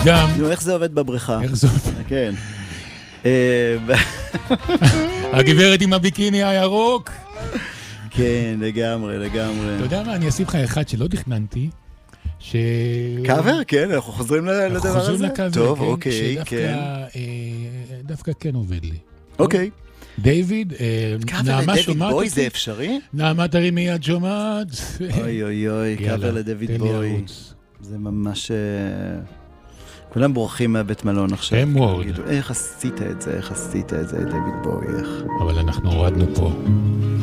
גם... איך זה עובד בבריכה? איך זה עובד? כן. הגברת עם הביקיני הירוק. כן, לגמרי. אתה יודע מה, אני אשים לך אחד שלא תכננתי. קאבר? כן, אנחנו חוזרים לדבר הזה? חוזרים לקאבר, טוב, כן, אוקיי, כן. דווקא כן עובד לי. אוקיי. דיוויד, קאבר לדויד בוי זה אפשרי? נעמה תרים מיד שומעת. אוי, קאבר לדויד בוי. זה ממש... כולם בורחים מהבית מלון עכשיו. הם וורד. איך עשית את זה, דויד בוי, איך? אבל אנחנו הורדנו פה.